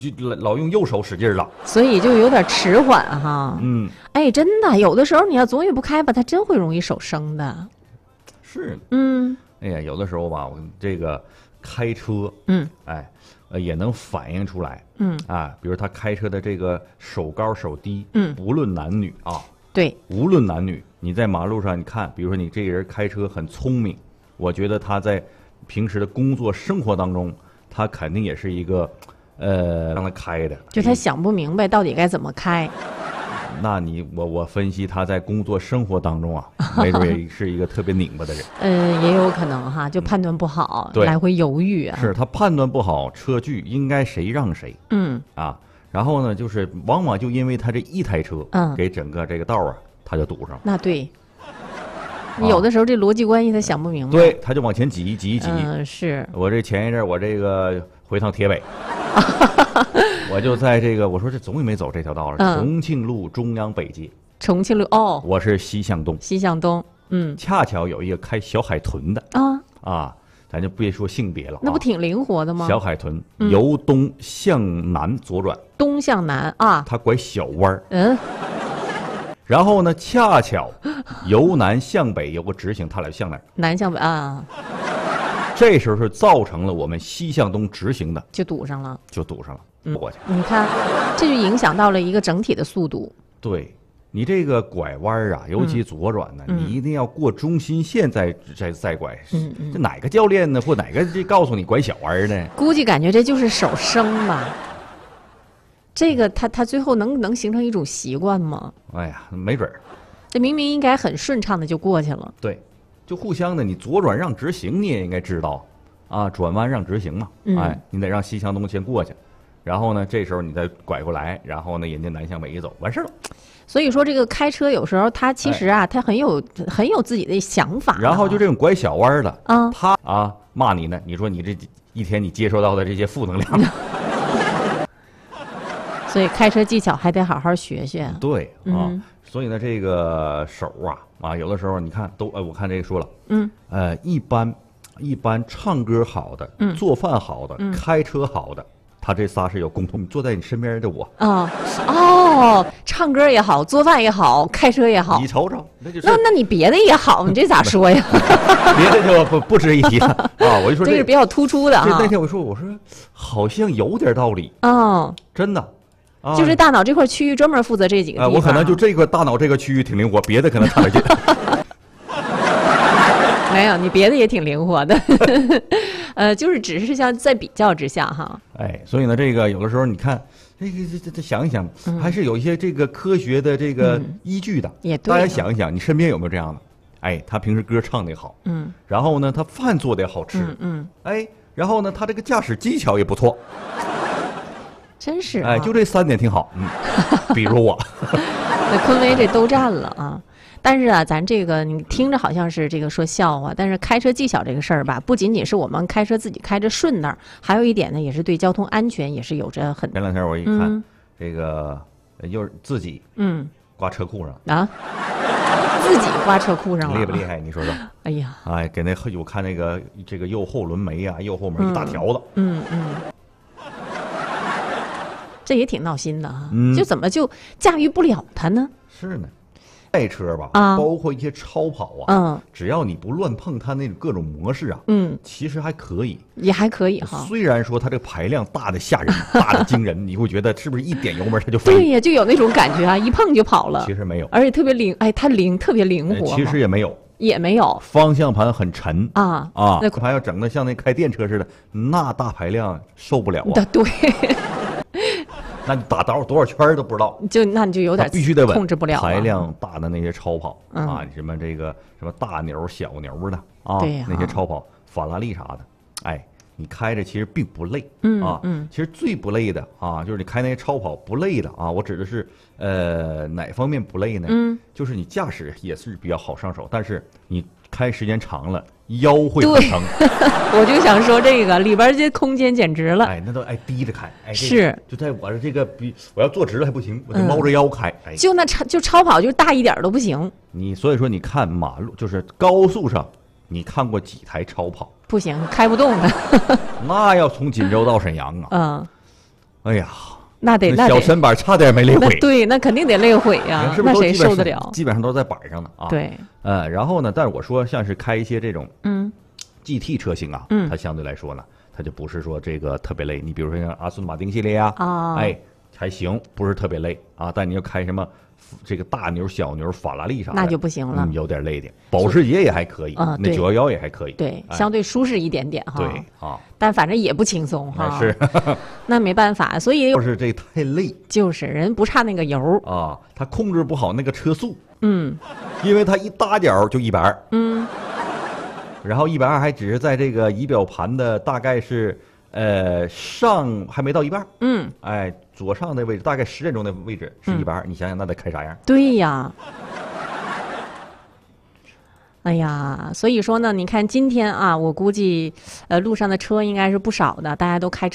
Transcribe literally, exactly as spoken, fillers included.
就老用右手使劲了， 所以就有点迟缓哈。 嗯， 哎，真的，有的时候你要总也不开吧，它真会容易手生的。 是， 嗯， 哎呀，有的时候吧，我这个开车， 嗯， 哎，呃，也能反映出来， 嗯， 啊，比如他开车的这个手高手低， 嗯， 不论男女啊， 对， 无论男女，你在马路上你看，比如说你这个人开车很聪明，我觉得他在平时的工作生活当中，他肯定也是一个。呃，让他开的， 就他想不明白到底该怎么开。 那你我我分析他在工作生活当中啊，没准也是一个特别拧巴的人。 呃，也有可能哈，就判断不好， 对来回犹豫啊。 是他判断不好车距应该谁让谁。 嗯啊，然后呢，就是往往就因为他这一台车， 嗯， 给整个这个道啊，他就堵上了。 那对。你有的时候这逻辑关系他想不明白， 对，他就往前挤挤一挤。 嗯，是我这前一阵我这个回趟铁北，我就在这个我说这总也没走这条道了， 嗯重庆路中央北街， 重庆路哦， 我是西向东， 西向东，嗯， 恰巧有一个开小海豚的啊啊，咱就别说性别了， 那不挺灵活的吗？ 小海豚由东向南左转， 东向南啊， 它拐小弯儿， 嗯。 然后呢，恰巧由南向北有个直行，他俩向哪儿？ 南向北啊， 这时候是造成了我们西向东直行的就堵上了， 就堵上了， 嗯过去。 你看，这就影响到了一个整体的速度。 对你这个拐弯啊，尤其左转呢， 嗯、 你一定要过中心线再再再拐。 嗯嗯， 这哪个教练呢，或哪个这告诉你拐小弯呢？ 估计感觉这就是手生吧。这个他他最后能能形成一种习惯吗？ 哎呀，没准儿。 这明明应该很顺畅的就过去了。 对，就互相的，你左转让直行，你也应该知道，啊，转弯让直行嘛。 嗯、 哎，你得让西向东先过去，然后呢，这时候你再拐过来，然后呢，人家南向北一走，完事儿了。 所以说，这个开车有时候他其实啊，哎、他很有很有自己的想法、啊。 然后就这种拐小弯的， 啊， 他啊骂你呢，你说你这一天你接收到的这些负能量。 所以开车技巧还得好好学学。 对啊， 嗯、 所以呢，这个手啊啊，有的时候你看都呃，我看这个说了， 嗯， 呃，一般一般唱歌好的， 嗯， 做饭好的， 嗯， 开车好的，他这仨是有共同。坐在你身边的我啊，哦，唱歌也好，做饭也好，开车也好， 你瞅瞅，那就是那那你别的也好，你这咋说呀？ 别的就不不值一提了啊！我就说这是比较突出的啊。 那天我说我说好像有点道理， 哦， 真的。啊、 就是大脑这块区域专门负责这几个地方、啊呃。我可能就这个大脑这个区域挺灵活，别的可能差点劲。 没有，你别的也挺灵活的。呃，就是只是像在比较之下哈。 哎，所以呢，这个有的时候你看，这个这这这想一想，嗯、还是有一些这个科学的这个依据的。 嗯、也对。 大家想一想，你身边有没有这样的？哎，他平时歌唱的也好， 嗯， 然后呢，他饭做的也好吃， 嗯嗯， 哎，然后呢，他这个驾驶技巧也不错。 真是、啊， 哎，就这三点挺好，嗯，比如我， 那坤威这都占了啊。但是啊，咱这个你听着好像是这个说笑话，但是开车技巧这个事儿吧，不仅仅是我们开车自己开着顺那儿，还有一点呢，也是对交通安全也是有着很。 前两天我一看， 嗯、 这个又是自己嗯挂车库上啊，自己挂车库上了， 厉不厉害？你说说。 哎呀， 哎，给那我看那个这个右后轮眉啊，右后门一大条子， 嗯嗯。嗯这也挺闹心的哈、啊， 嗯、 就怎么就驾驭不了它呢？ 是呢，赛车吧， 啊， 包括一些超跑啊， 嗯， 只要你不乱碰它那种各种模式啊， 嗯， 其实还可以， 也还可以哈。 虽然说它这个排量大的吓人，大的惊人，你会觉得是不是一点油门它就飞？ 对呀，就有那种感觉啊，一碰就跑了。 其实没有， 而且特别灵，哎，它灵，特别灵活。 其实也没有， 也没有。 方向盘很沉啊啊，那盘要整的像那开电车似的，那大排量受不了啊。 对。 那你打多多少圈都不知道， 就那你就有点必须得稳， 控制不了。 排量大的那些超跑、 嗯、 啊，什么这个什么大牛、小牛的啊， 对呀、 那些超跑，法拉利啥的，哎，你开着其实并不累， 嗯啊， 嗯， 其实最不累的啊，就是你开那些超跑不累的啊，我指的是呃哪方面不累呢？ 嗯， 就是你驾驶也是比较好上手，但是你开时间长了。腰会很疼， 我就想说这个里边这空间简直了， 哎，那都哎低着开，哎， 是， 就在我这个比我要坐直了还不行，我得猫着腰开， 嗯、哎，就那超就超跑就大一点都不行。 你所以说你看马路就是高速上，你看过几台超跑？ 不行，开不动的。 那要从锦州到沈阳啊， 嗯， 哎呀， 那得那得小身板差点没累毁。 那对，那肯定得累毁呀、 是不是都那谁基本上受得了？ 基本上都在板上呢啊。， 对， 呃，然后呢，但是我说像是开一些这种嗯 G T 车型啊， 嗯它相对来说呢，它就不是说这个特别累。你比如说像阿斯顿马丁系列呀、 啊， 哎，还行，不是特别累啊。但你要开什么这个大牛、小牛、法拉利啥的， 那就不行了。 嗯，有点累点。保时捷也还可以， 啊对那九幺幺也还可以， 对， 哎相对舒适一点点哈。 对啊， 但反正也不轻松哈。 哎是， 那没办法，所以要是这太累就是人不差那个油。 啊，他控制不好那个车速， 嗯因为他一搭脚就一百二， 嗯， 然后一百二还只是在这个仪表盘的大概是呃上还没到一半， 嗯， 哎，左上的位置大概十点钟的位置是一百二，你想想那得开啥样？ 对呀。哎呀，所以说呢，你看今天啊，我估计，呃，路上的车应该是不少的，大家都开车。